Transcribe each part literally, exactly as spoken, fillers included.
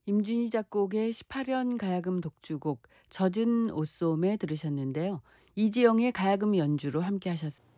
임준희 작곡의 십팔 연 가야금 독주곡 젖은 옷소매 들으셨는데요. 이지영의 가야금 연주로 함께 하셨습니다.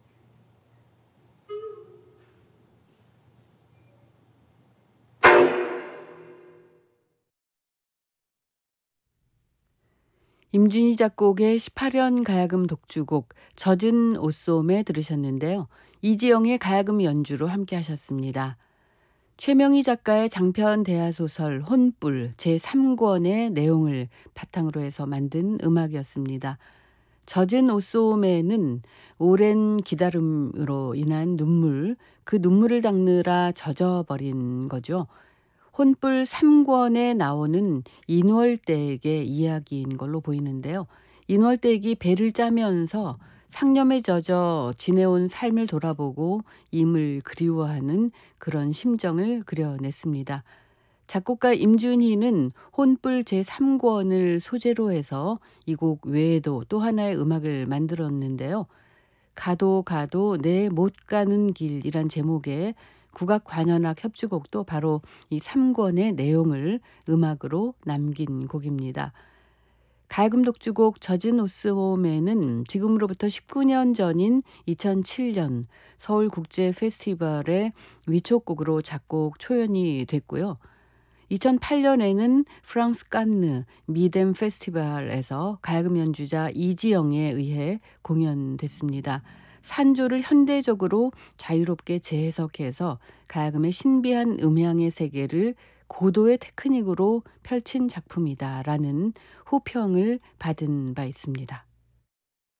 임준희 작곡의 십팔 연 가야금 독주곡 젖은 옷소매 들으셨는데요. 이지영의 가야금 연주로 함께 하셨습니다. 최명희 작가의 장편 대하소설 혼불 제삼 권의 내용을 바탕으로 해서 만든 음악이었습니다. 젖은 옷소매는 오랜 기다림으로 인한 눈물, 그 눈물을 닦느라 젖어버린 거죠. 혼불 삼 권에 나오는 인월댁의 이야기인 걸로 보이는데요. 인월댁이 배를 짜면서 상념에 젖어 지내온 삶을 돌아보고 임을 그리워하는 그런 심정을 그려냈습니다. 작곡가 임준희는 혼불 제삼 권을 소재로 해서 이 곡 외에도 또 하나의 음악을 만들었는데요. 가도 가도 내 못 가는 길이란 제목의 국악 관현악 협주곡도 바로 이 삼 권의 내용을 음악으로 남긴 곡입니다. 가야금 독주곡 젖은 옷소매는 지금으로부터 십구 년 전인 이천칠 년 서울국제 페스티벌의 위촉곡으로 작곡 초연이 됐고요. 이천팔 년에는 프랑스 칸느 미뎀 페스티벌에서 가야금 연주자 이지영에 의해 공연됐습니다. 산조를 현대적으로 자유롭게 재해석해서 가야금의 신비한 음향의 세계를 고도의 테크닉으로 펼친 작품이다라는 호평을 받은 바 있습니다.